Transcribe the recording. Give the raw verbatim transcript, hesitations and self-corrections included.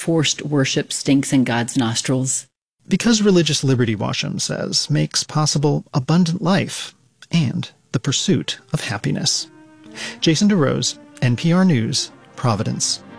forced worship stinks in God's nostrils. Because religious liberty, Washam says, makes possible abundant life and the pursuit of happiness. Jason DeRose, N P R News, Providence.